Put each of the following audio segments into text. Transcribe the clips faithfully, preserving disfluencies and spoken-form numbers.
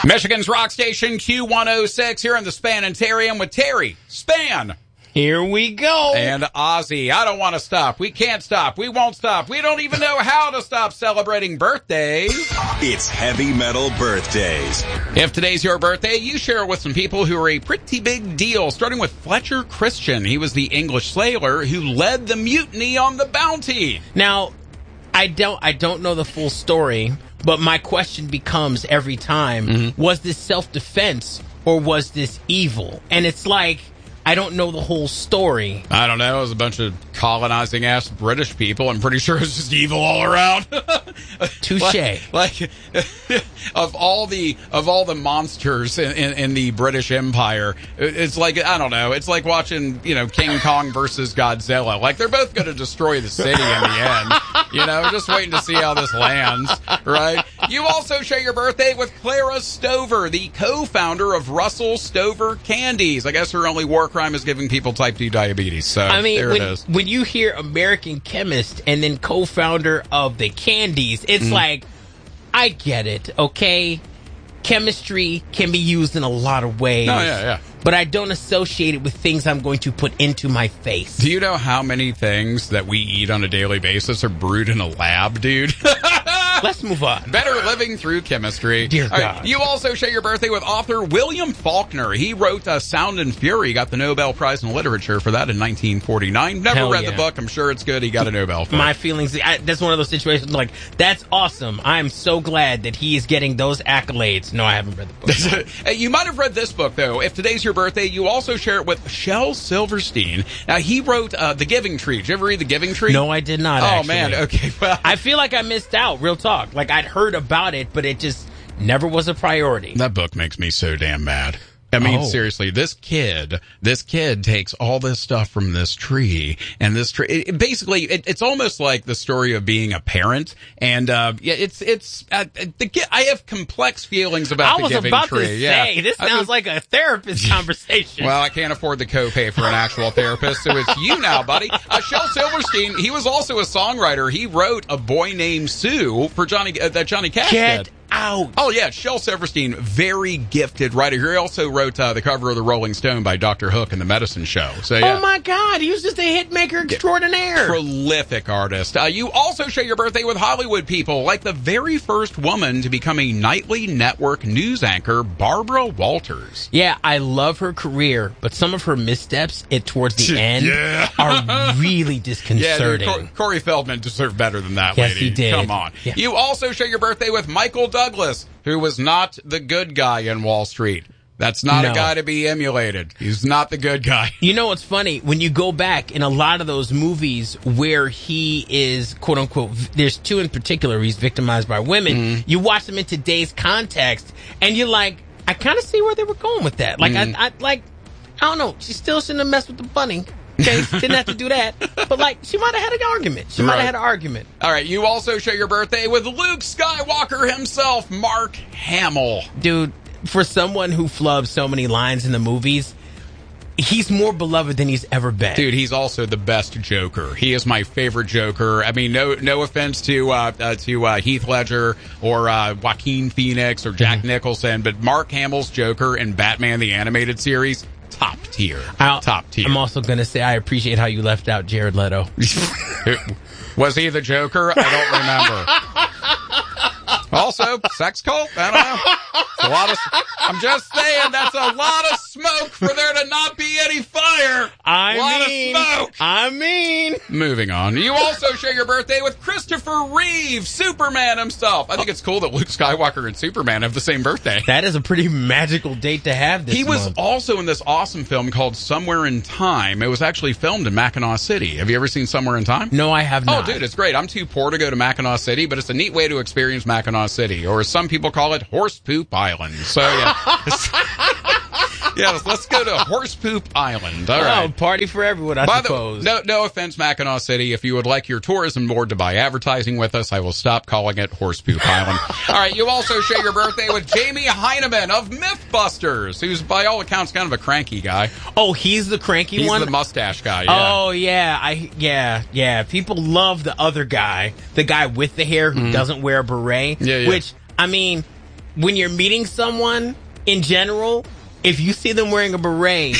Michigan's rock station Q one oh six here in the Spanitarium with Terry Span. Here we go. And Ozzy. I don't want to stop. We can't stop. We won't stop. We don't even know how to stop celebrating birthdays. It's Heavy Metal Birthdays. If today's your birthday, you share it with some people who are a pretty big deal, starting with Fletcher Christian. He was the English sailor who led the mutiny on the Bounty. Now, I don't I don't know the full story, but my question becomes every time, mm-hmm. was this self-defense or was this evil? And it's like, I don't know the whole story. I don't know. It was a bunch of colonizing-ass British people. I'm pretty sure it was just evil all around. Touche. Like, like of all the of all the monsters in, in, in the British Empire, it's like, I don't know. It's like watching, you know, King Kong versus Godzilla. Like, they're both going to destroy the city in the end. You know, just waiting to see how this lands, right? You also share your birthday with Clara Stover, the co-founder of Russell Stover Candies. I guess her only war crime is giving people type two diabetes. So I mean, there when, it is. When you hear American chemist and then co-founder of the candies, it's mm. like, I get it, okay? Chemistry can be used in a lot of ways. Oh, yeah, yeah. But I don't associate it with things I'm going to put into my face. Do you know how many things that we eat on a daily basis are brewed in a lab, dude? Let's move on. Better living through chemistry. Dear God. Right, you also share your birthday with author William Faulkner. He wrote uh, Sound and Fury. Got the Nobel Prize in Literature for that in nineteen forty-nine. Never Hell read yeah. the book. I'm sure it's good. He got a Nobel for My it. feelings, I, that's one of those situations like, that's awesome. I'm so glad that he is getting those accolades. No, I haven't read the book. Hey, you might have read this book, though. If today's your birthday, you also share it with Shel Silverstein. Now, he wrote uh, The Giving Tree. Did you ever read The Giving Tree? No, I did not, Oh, actually. man. Okay, well. I feel like I missed out, real talk. Like, I'd heard about it, but it just never was a priority. That book makes me so damn mad. I mean, oh. seriously, this kid, this kid takes all this stuff from this tree, and this tree, it, it basically, it, it's almost like the story of being a parent, and, uh, yeah, it's, it's, uh, the kid, I have complex feelings about I the Giving Tree. I was about to say, yeah. this sounds just, like a therapist conversation. Well, I can't afford the copay for an actual therapist, so it's you now, buddy. Uh, Shel Silverstein, he was also a songwriter. He wrote A Boy Named Sue for Johnny, uh, that Johnny Cash Get did. out. Oh, yeah, Shel Silverstein, very gifted writer. He also wrote uh, the cover of the Rolling Stone by Doctor Hook and the Medicine Show. So, yeah. Oh, my God. He was just a hit maker extraordinaire. Prolific artist. Uh, you also share your birthday with Hollywood people, like the very first woman to become a nightly network news anchor, Barbara Walters. Yeah, I love her career, but some of her missteps it towards the end yeah. are really disconcerting. Yeah, dude, Cor- Corey Feldman deserved better than that, yes, lady. He did. Come on. Yeah. You also share your birthday with Michael Douglas, who was not the good guy in Wall Street. That's not no. a guy to be emulated. He's not the good guy. You know what's funny? When you go back in a lot of those movies where he is, quote unquote, there's two in particular, he's victimized by women, mm. you watch them in today's context, and you're like, I kind of see where they were going with that. Like, mm. I, I, like, I don't know, she still shouldn't have messed with the bunny. Okay, didn't have to do that. But, like, she might have had an argument. She might right. have had an argument. All right, you also share your birthday with Luke Skywalker himself, Mark Hamill. Dude, for someone who flubbed so many lines in the movies, he's more beloved than he's ever been. Dude, he's also the best Joker. He is my favorite Joker. I mean, no no offense to uh, uh, to uh, Heath Ledger or uh, Joaquin Phoenix or Jack mm-hmm. Nicholson, but Mark Hamill's Joker in Batman the Animated Series, top tier. I'll, top tier. I'm also going to say I appreciate how you left out Jared Leto. Was he the Joker? I don't remember. Also, sex cult? I don't know. It's a lot of, I'm just saying, that's a lot of smoke for there to not be any fire. I a lot mean, of smoke. I mean. Moving on. You also share your birthday with Christopher Reeve, Superman himself. I think it's cool that Luke Skywalker and Superman have the same birthday. That is a pretty magical date to have this He was month. also in this awesome film called Somewhere in Time. It was actually filmed in Mackinac City. Have you ever seen Somewhere in Time? No, I have not. Oh, dude, it's great. I'm too poor to go to Mackinac City, but it's a neat way to experience Mackinac City, or as some people call it, Horse Poop Island. So, yeah. Yeah, let's go to Horse Poop Island. All right. Oh, party for everyone, I By suppose. The, no, no offense, Mackinac City. If you would like your tourism board to buy advertising with us, I will stop calling it Horse Poop Island. All right, you also share your birthday with Jamie Hyneman of Mythbusters, who's by all accounts kind of a cranky guy. Oh, he's the cranky he's one? He's the mustache guy, yeah. Oh, yeah. I yeah, yeah. People love the other guy, the guy with the hair who mm. doesn't wear a beret, yeah, yeah. which, I mean, when you're meeting someone in general, if you see them wearing a beret,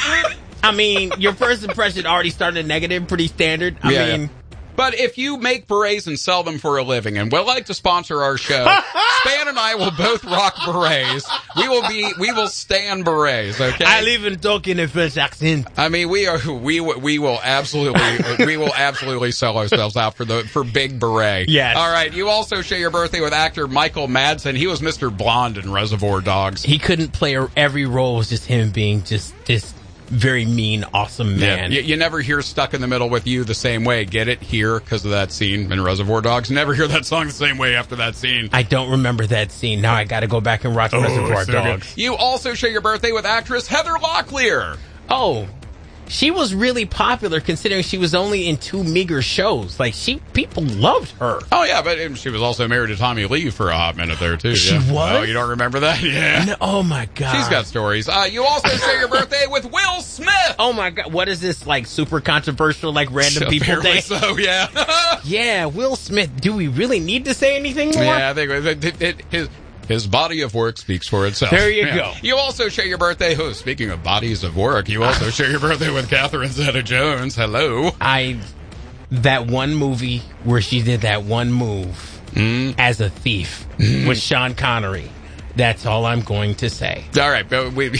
I mean, your first impression already started negative, pretty standard. I Yeah, mean... yeah. But if you make berets and sell them for a living and would like to sponsor our show, Span and I will both rock berets. We will be, we will stand berets, okay? I live in talking in French accent. I mean, we are, we, we will absolutely, we will absolutely sell ourselves out for the, for big beret. Yes. All right. You also share your birthday with actor Michael Madsen. He was Mister Blonde in Reservoir Dogs. He couldn't play every role, was just him being just this very mean, awesome man. Yeah, you, you never hear Stuck in the Middle with You the same way. Get it? Here, because of that scene in Reservoir Dogs. Never hear that song the same way after that scene. I don't remember that scene. Now I gotta go back and watch Oh, Reservoir so Dogs. good. You also share your birthday with actress Heather Locklear. Oh, she was really popular considering she was only in two meager shows. Like, she, people loved her. Oh, yeah, but she was also married to Tommy Lee for a hot minute there, too. She yeah. was? Oh, you don't remember that? Yeah. No, oh, my God. She's got stories. Uh, you also share your birthday with Will Smith. Oh, my God. What is this, like, super controversial, like, random people Apparently day? so, yeah. Yeah, Will Smith. Do we really need to say anything more? Yeah, I think it, it, it, his... His body of work speaks for itself. There you yeah. go. You also share your birthday. Oh, speaking of bodies of work, you also share your birthday with Catherine Zeta-Jones. Hello. I, that one movie where she did that one move mm. as a thief mm. with Sean Connery. That's all I'm going to say. All right, but we...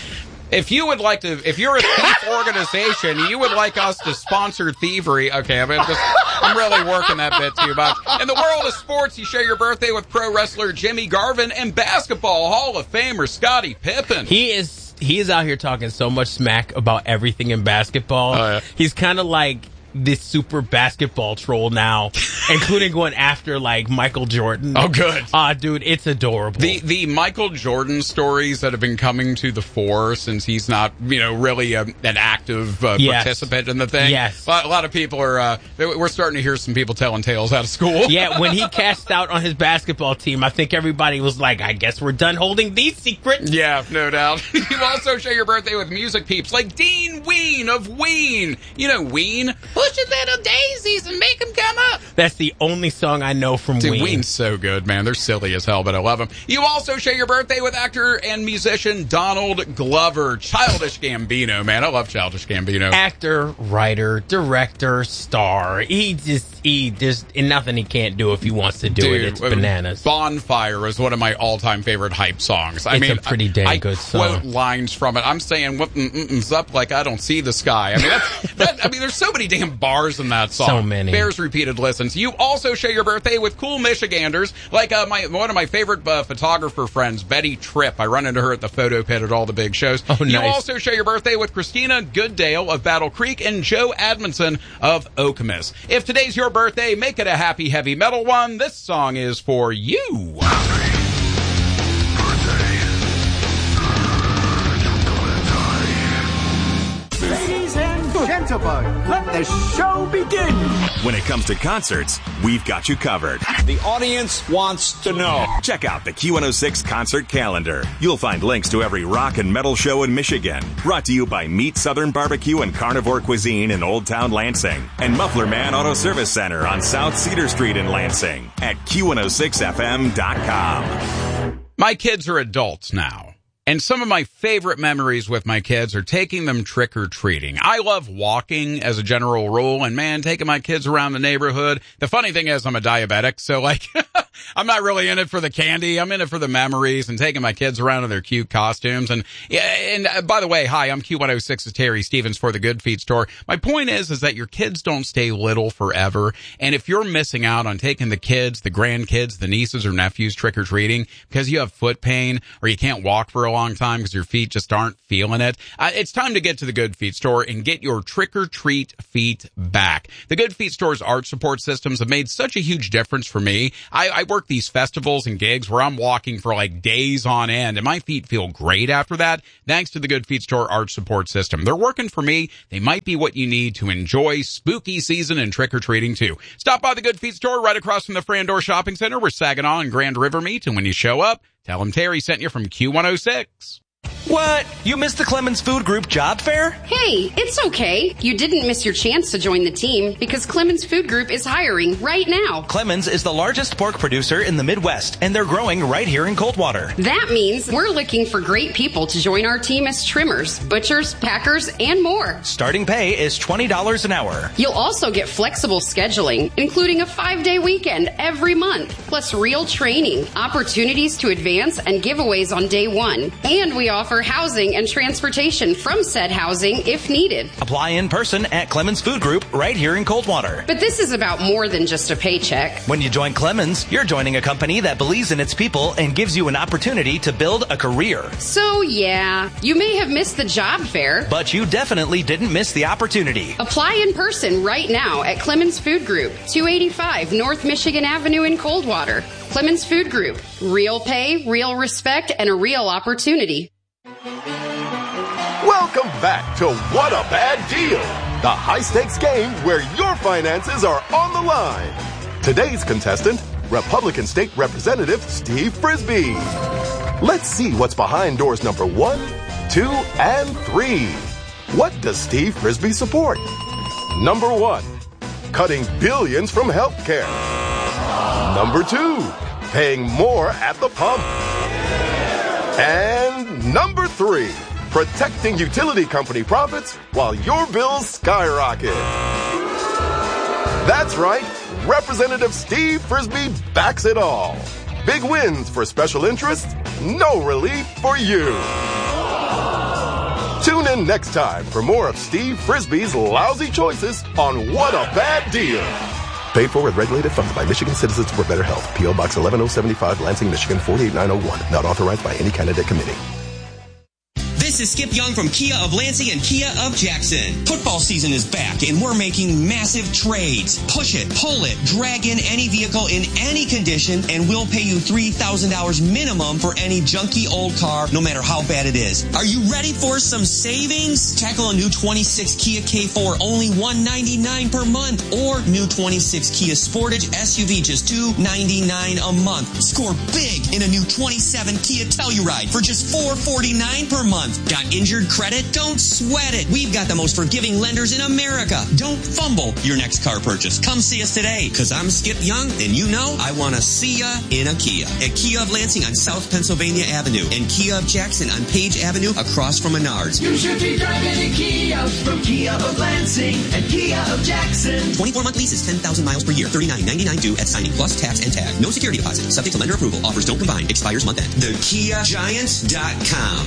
If you would like to, if you're a thief organization, you would like us to sponsor thievery. Okay, I'm just, I'm really working that bit too much. In the world of sports, you share your birthday with pro wrestler Jimmy Garvin and basketball Hall of Famer Scottie Pippen. He is, he is out here talking so much smack about everything in basketball. Oh, yeah. He's kind of like this super basketball troll now, including going after like Michael Jordan. Oh, good. Ah, uh, dude, it's adorable. The the Michael Jordan stories that have been coming to the fore since he's not, you know, really a, an active uh, yes. participant in the thing. Yes. A lot, a lot of people are, uh, we're starting to hear some people telling tales out of school. Yeah, when he cashed out on his basketball team, I think everybody was like, I guess we're done holding these secrets. Yeah, no doubt. You also share your birthday with music peeps like Dean Ween of Ween. You know Ween? Push your little daisies and make them come up. That's the only song I know from Dude, Ween. Ween's so good, man. They're silly as hell, but I love them. You also share your birthday with actor and musician Donald Glover. Childish Gambino, man. I love Childish Gambino. Actor, writer, director, star. He just, he, there's nothing he can't do if he wants to do Dude, it. It's bananas. Bonfire is one of my all-time favorite hype songs. I it's mean, a pretty dang I, good I song. quote lines from it. I'm saying, what mm-mm-ums up like I don't see the sky. I mean, that's, that, I mean, there's so many damn bars in that song. So many. Bears repeated listens. You also share your birthday with cool Michiganders, like uh, my one of my favorite uh, photographer friends, Betty Tripp. I run into her at the photo pit at all the big shows. Oh, you nice. also share your birthday with Christina Gooddale of Battle Creek and Joe Admonson of Okemos. If today's your birthday, make it a happy heavy metal one. This song is for you. Gentlemen, let the show begin. When it comes to concerts, we've got you covered. The audience wants to know. Check out the Q one oh six concert calendar. You'll find links to every rock and metal show in Michigan. Brought to you by Meat Southern Barbecue and Carnivore Cuisine in Old Town Lansing. And Muffler Man Auto Service Center on South Cedar Street in Lansing at Q one oh six F M dot com. My kids are adults now. And some of my favorite memories with my kids are taking them trick-or-treating. I love walking as a general rule, and man, taking my kids around the neighborhood. The funny thing is I'm a diabetic, so like, I'm not really in it for the candy. I'm in it for the memories and taking my kids around in their cute costumes. And, and uh, by the way, hi, I'm Q one oh six's Terry Stevens for the Good Feet Store. My point is, is that your kids don't stay little forever. And if you're missing out on taking the kids, the grandkids, the nieces or nephews trick-or-treating because you have foot pain or you can't walk for a long time because your feet just aren't feeling it, uh, it's time to get to the Good Feet Store and get your trick-or-treat feet back. The Good Feet Store's arch support systems have made such a huge difference for me. I, I work these festivals and gigs where I'm walking for like days on end, and my feet feel great after that, thanks to the Good Feet Store arch support system. They're working for me. They might be what you need to enjoy spooky season and trick-or-treating too. Stop by the Good Feet Store right across from the Frandor Shopping Center where Saginaw and Grand River meet, and when you show up, tell them Terry sent you from Q one oh six. What? You missed the Clemens Food Group job fair? Hey, it's okay. You didn't miss your chance to join the team because Clemens Food Group is hiring right now. Clemens is the largest pork producer in the Midwest, and they're growing right here in Coldwater. That means we're looking for great people to join our team as trimmers, butchers, packers, and more. Starting pay is twenty dollars an hour. You'll also get flexible scheduling, including a five-day weekend every month, plus real training, opportunities to advance, and giveaways on day one. And we offer housing and transportation from said housing if needed. Apply in person at Clemens Food Group right here in Coldwater. But this is about more than just a paycheck. When you join Clemens, you're joining a company that believes in its people and gives you an opportunity to build a career. So yeah, you may have missed the job fair, but you definitely didn't miss the opportunity. Apply in person right now at Clemens Food Group, two eighty-five North Michigan Avenue in Coldwater. Clemens Food Group, real pay, real respect, and a real opportunity. Welcome back to What a Bad Deal, the high-stakes game where your finances are on the line. Today's contestant, Republican State Representative Steve Frisbee. Let's see what's behind doors number one, two, and three. What does Steve Frisbee support? Number one, cutting billions from healthcare. Number two, paying more at the pump. And number three, protecting utility company profits while your bills skyrocket. That's right, Representative Steve Frisbee backs it all. Big wins for special interests, no relief for you. Tune in next time for more of Steve Frisbee's lousy choices on What a Bad Deal. Paid for with regulated funds by Michigan Citizens for Better Health. P O Box eleven oh seventy-five, Lansing, Michigan four eight nine oh one. Not authorized by any candidate committee. This is Skip Young from Kia of Lansing and Kia of Jackson. Football season is back and we're making massive trades. Push it, pull it, drag in any vehicle in any condition and we'll pay you three thousand dollars minimum for any junky old car, no matter how bad it is. Are you ready for some savings? Tackle a new twenty-six Kia K four, only one hundred ninety-nine dollars per month, or new twenty-six Kia Sportage S U V, just two hundred ninety-nine dollars a month. Score big in a new twenty-seven Kia Telluride for just four hundred forty-nine dollars per month. Got injured credit? Don't sweat it. We've got the most forgiving lenders in America. Don't fumble your next car purchase. Come see us today, because I'm Skip Young, and you know I want to see ya in a Kia. At Kia of Lansing on South Pennsylvania Avenue, and Kia of Jackson on Page Avenue across from Menards. You should be driving a Kia from Kia of Lansing and Kia of Jackson. twenty-four month leases, ten thousand miles per year, thirty-nine ninety-nine due at signing, plus tax and tag. No security deposit. Subject to lender approval. Offers don't combine. Expires month end. the kia giants dot com.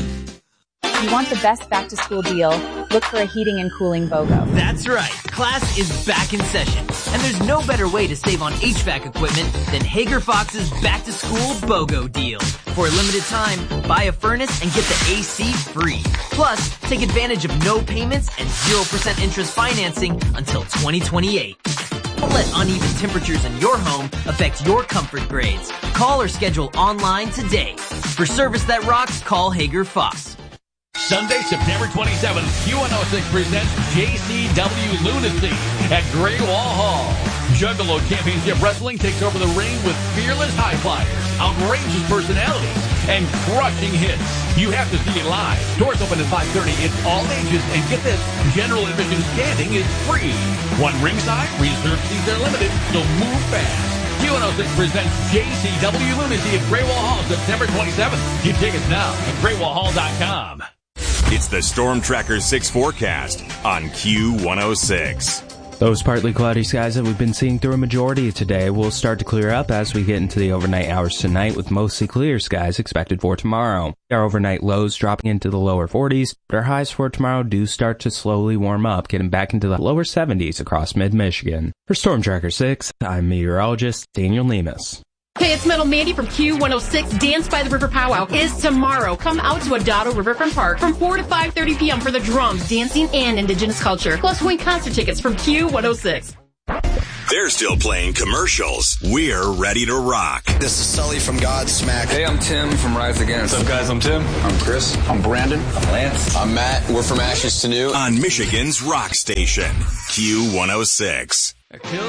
If you want the best back-to-school deal, look for a heating and cooling BOGO. That's right. Class is back in session. And there's no better way to save on H V A C equipment than Hager Fox's back-to-school BOGO deal. For a limited time, buy a furnace and get the A C free. Plus, take advantage of no payments and zero percent interest financing until twenty twenty-eight. Don't let uneven temperatures in your home affect your comfort grades. Call or schedule online today. For service that rocks, call Hager Fox. Sunday, September twenty-seventh, Q one oh six presents J C W Lunacy at Grey Wall Hall. Juggalo Championship Wrestling takes over the ring with fearless high flyers, outrageous personalities, and crushing hits. You have to see it live. Doors open at five thirty. It's all ages, and get this, general admission standing is free. One ringside, reserved seats are limited, so move fast. Q one oh six presents J C W Lunacy at Grey Wall Hall, September twenty-seventh. Get tickets now at Grey Wall Hall dot com. It's the Storm Tracker six forecast on Q one oh six. Those partly cloudy skies that we've been seeing through a majority of today will start to clear up as we get into the overnight hours tonight, with mostly clear skies expected for tomorrow. Our overnight lows dropping into the lower forties, but our highs for tomorrow do start to slowly warm up, getting back into the lower seventies across mid-Michigan. For Storm Tracker six, I'm meteorologist Daniel Nemus. Hey, it's Metal Mandy from Q one oh six. Dance by the River Powwow is tomorrow. Come out to Adado Riverfront Park from four to five thirty p.m. for the drums, dancing, and indigenous culture. Plus, win concert tickets from Q one oh six. They're still playing commercials. We're ready to rock. This is Sully from Godsmack. Hey, I'm Tim from Rise Against. What's up, guys? I'm Tim. I'm Chris. I'm Brandon. I'm Lance. I'm Matt. We're from Ashes to New. On Michigan's rock station, Q one oh six.